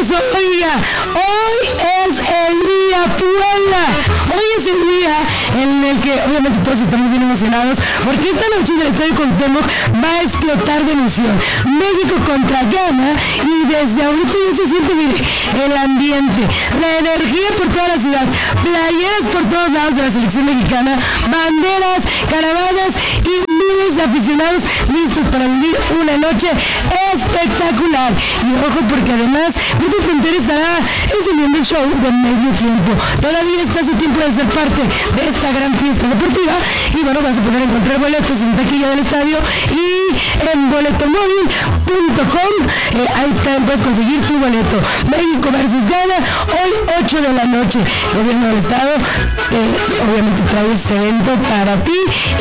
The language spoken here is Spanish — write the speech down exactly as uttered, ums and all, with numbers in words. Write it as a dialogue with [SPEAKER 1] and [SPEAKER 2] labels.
[SPEAKER 1] aplauso, oiga, hoy es el día Puebla, hoy es el día en el que obviamente todos estamos bien emocionados, porque esta noche en el Estadio Cuauhtémoc va a explotar de emoción, México contra Ghana, y desde ahorita ya se siente, mire, el ambiente, la energía por toda la ciudad, playeras por todos lados de la selección mexicana, banderas, caravanas y miles de aficionados listos para vivir una noche espectacular. Y ojo, porque además Grupo Frontera estará enseñando el show de medio tiempo. Todavía está su tiempo de ser parte de esta gran fiesta deportiva, y bueno, vas a poder encontrar boletos en taquilla del estadio y en boletomóvil punto com. Eh, ahí también puedes conseguir tu boleto. México versus Ghana, hoy ocho de la noche. El gobierno del estado eh, obviamente trae este evento para ti.